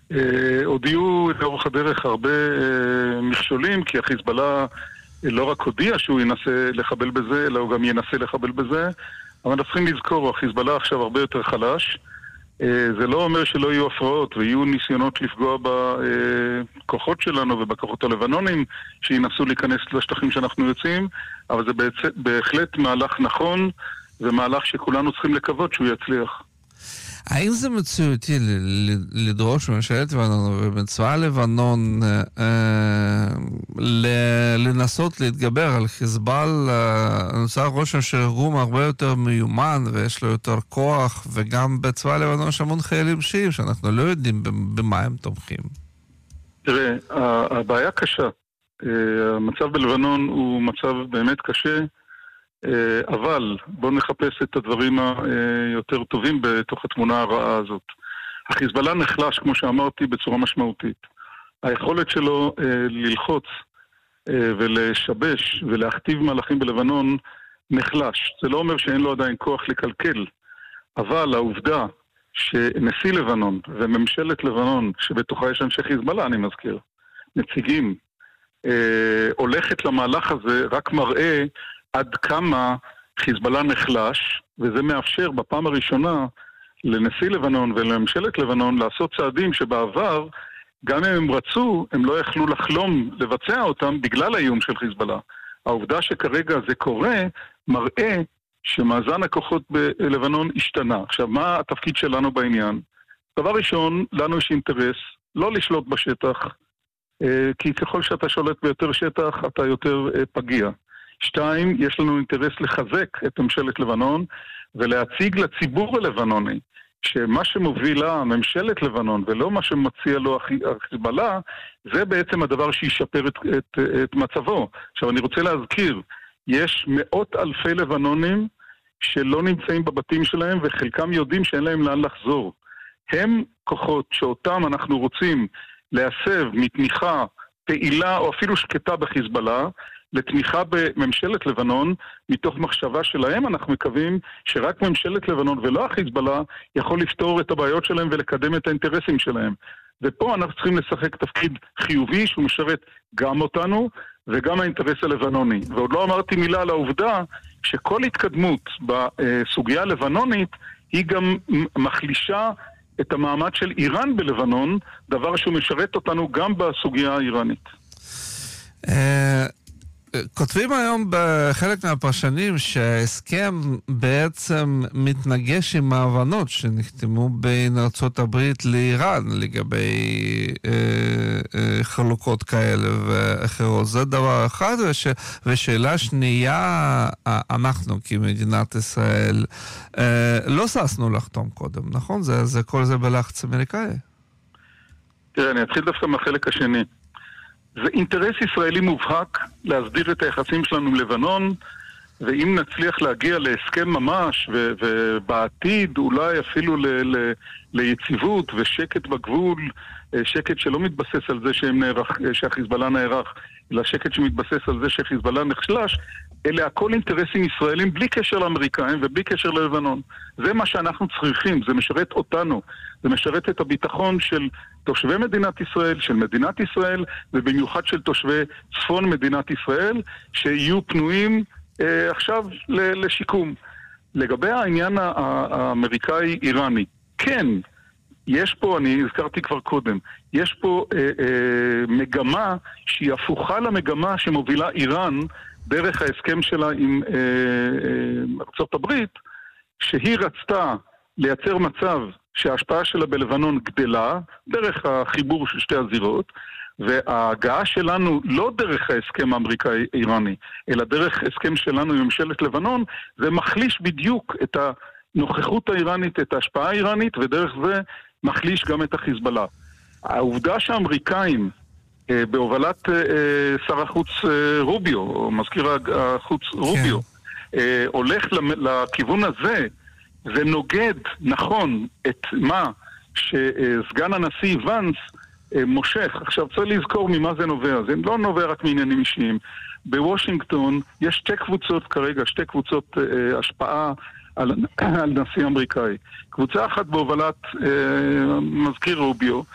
עוד יהיו לאורך הדרך הרבה מכשולים, כי החיזבאללה לא רק הודיע שהוא ינסה לחבל בזה, אלא הוא גם ינסה לחבל בזה. אבל אנחנו צריכים לזכור, החיזבאללה עכשיו הרבה יותר חלש. זה לא אומר שלא יהיו הפרעות ויהיו ניסיונות לפגוע בכוחות שלנו ובכוחות הלבנונים שינסו להיכנס לשטחים שאנחנו יוצאים, אבל זה בהחלט מהלך נכון ומהלך שכולנו צריכים לקוות שהוא יצליח. האם זה מציאותי לדרוש ממשלת לבנון ובצבא לבנון לנסות להתגבר על חיזבאללה? נוצר רושם שארגון הרבה יותר מיומן ויש לו יותר כוח, וגם בצבא לבנון יש המון חיילים שיעים שאנחנו לא יודעים במה הם תומכים. תראה, הבעיה קשה. המצב בלבנון הוא מצב באמת קשה, אבל בואו נחפש את הדברים היותר טובים בתוך התמונה הרעה הזאת. החיזבאללה נחלש, כמו שאמרתי, בצורה משמעותית. היכולת שלו ללחוץ ולשבש ולהכתיב מהלכים בלבנון נחלש. זה לא אומר שאין לו עדיין כוח לקלקל, אבל העובדה שנשיא לבנון וממשלת לבנון, שבתוכה יש אנשי חיזבאללה, אני מזכיר, נציגים, הולכת למהלך הזה, רק מראה עד כמה חיזבאללה נחלש, וזה מאפשר בפעם הראשונה לנשיא לבנון ולממשלת לבנון לעשות צעדים שבעבר, גם אם הם רצו, הם לא יכלו לחלום לבצע אותם בגלל האיום של חיזבאללה. העובדה שכרגע זה קורה, מראה שמאזן הכוחות בלבנון השתנה. עכשיו, מה התפקיד שלנו בעניין? דבר ראשון, לנו יש אינטרס לא לשלוט בשטח, כי ככל שאתה שולט ביותר שטח, אתה יותר פגיע. 2, יש לנו אינטרס לחזק את ממשלת לבנון ולהציג לציבור הלבנוני שמה שמובילה ממשלת לבנון ולא מה שמציע לו החיזבאללה, זה בעצם הדבר שישפר את מצבו. עכשיו אני רוצה להזכיר, יש מאות אלפי לבנונים שלא נמצאים בבתים שלהם וחלקם יודעים שאין להם לאן לחזור. הם כוחות שאותם אנחנו רוצים להסב מתמיכה פעילה או אפילו שקטה בחיזבאללה לתמיכה בממשלת לבנון, מתוך מחשבה שלהם אנחנו מקווים שרק ממשלת לבנון ולא החיזבאללה יכול לפתור את הבעיות שלהם ולקדם את האינטרסים שלהם. ופה אנחנו צריכים לשחק תפקיד חיובי שהוא משרת גם אותנו וגם האינטרס הלבנוני. ועוד לא אמרתי מילה על העובדה שכל התקדמות בסוגיה הלבנונית היא גם מחלישה את המעמד של איראן בלבנון, דבר שהוא משרת אותנו גם בסוגיה האיראנית. כותבים היום בחלק מהפרשנים שההסכם בעצם מתנגש עם ההבנות שנחתמו בין ארצות הברית לאיראן לגבי חלוקות כאלה ואחרות. זה דבר אחד, ושאלה שנייה, אנחנו כמדינת ישראל לא ססנו לחתום קודם, נכון? זה כל זה בלחץ אמריקאי. תראה, אני אתחיל דווקא מהחלק השני. זה אינטרס ישראלי מובהק להסדיר את היחסים שלנו עם לבנון, ואם נצליח להגיע להסכם ממש, ובעתיד אולי אפילו ליציבות ושקט בגבול, שקט שלא מתבסס על זה שהחיזבאללה נערך, אלא שקט שמתבסס על זה שחיזבאללה נחלש, אלה הכל אינטרסים ישראלים בלי קשר לאמריקאים ובלי קשר ללבנון. זה מה שאנחנו צריכים, זה משרת אותנו, זה משרת את הביטחון של תושבי מדינת ישראל, של מדינת ישראל, ובמיוחד של תושבי צפון מדינת ישראל, שיהיו פנויים עכשיו לשיקום. לגבי העניין האמריקאי-איראני, כן, יש פה, אני הזכרתי כבר קודם, יש פה מגמה שהיא הפוכה למגמה שמובילה איראן דרך ההסכם שלה עם ארצות הברית, שהיא רצתה לייצר מצב שההשפעה שלה בלבנון גדלה, דרך החיבור של שתי הזירות, וההגעה שלנו לא דרך ההסכם האמריקאי-איראני, אלא דרך הסכם שלנו עם ממשלת לבנון, זה מחליש בדיוק את הנוכחות האיראנית, את ההשפעה האיראנית, ודרך זה מחליש גם את החיזבאללה. העובדה שהאמריקאים, בהובלת שר החוץ רוביו, או מזכיר החוץ רוביו, הולך לכיוון הזה, זה נוגד, נכון, את מה שסגן הנשיא ונס מושך. עכשיו צריך לזכור ממה זה נובע. זה לא נובע רק מעניינים אישיים. בוושינגטון יש שתי קבוצות כרגע, שתי קבוצות השפעה על נשיא אמריקאי. קבוצה אחת בהובלת מזכיר רוביו,